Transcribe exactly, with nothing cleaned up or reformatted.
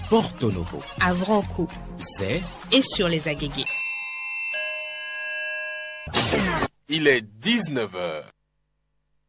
Porto Novo, à Vranco, Zé et sur les Agégués. Il est dix-neuf heures.